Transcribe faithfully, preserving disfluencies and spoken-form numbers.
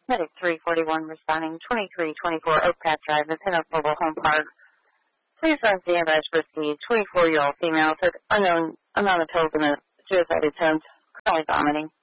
Medic three forty-one responding twenty-three twenty-four Oak Path Drive in Pinnock Mobile Home Park. Please run standby to proceed. twenty-four-year-old female took unknown amount of pills in a suicide attempt, currently vomiting.